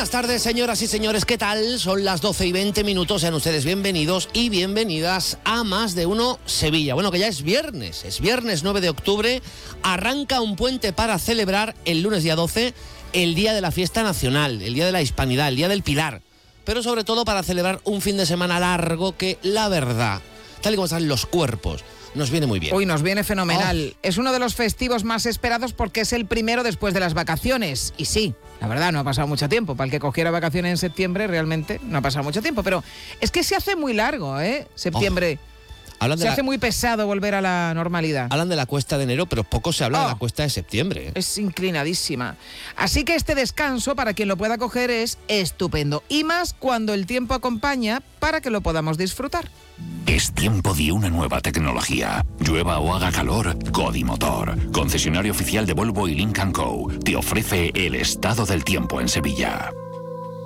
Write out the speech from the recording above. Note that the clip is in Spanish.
Buenas tardes, señoras y señores, ¿qué tal? Son las 12:20, sean ustedes bienvenidos y bienvenidas a Más de Uno Sevilla. Bueno, que ya es viernes 9 de octubre, arranca un puente para celebrar el lunes día 12, el día de la fiesta nacional, el día de la hispanidad, el día del Pilar, pero sobre todo para celebrar un fin de semana largo que, la verdad, tal y como están los cuerpos, nos viene muy bien. Uy, nos viene fenomenal. Es uno de los festivos más esperados porque es el primero después de las vacaciones. Y sí, la verdad, no ha pasado mucho tiempo. Para el que cogiera vacaciones en septiembre, realmente no ha pasado mucho tiempo. Pero es que se hace muy largo, septiembre. Se hace muy pesado volver a la normalidad. Hablan de la cuesta de enero, pero poco se habla de la cuesta de septiembre. Es inclinadísima. Así que este descanso, para quien lo pueda coger, es estupendo. Y más cuando el tiempo acompaña para que lo podamos disfrutar. Es tiempo de una nueva tecnología. Llueva o haga calor, Codimotor, concesionario oficial de Volvo y Lynk & Co, te ofrece el estado del tiempo en Sevilla.